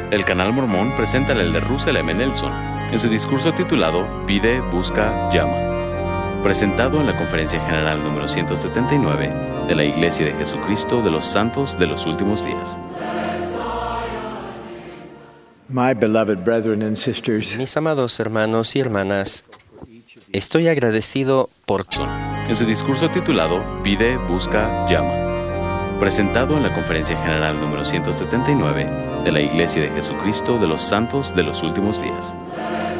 El Canal Mormón presenta al elder Russell M. Nelson en su discurso titulado Pide, Busca, Llama, presentado en la Conferencia General número 179 de la Iglesia de Jesucristo de los Santos de los Últimos Días. My beloved brethren and sisters, Mis amados hermanos y hermanas, estoy agradecido por En su discurso titulado Pide, Busca, Llama, presentado en la Conferencia General número 179 de la Iglesia de Jesucristo de los Santos de los Últimos Días.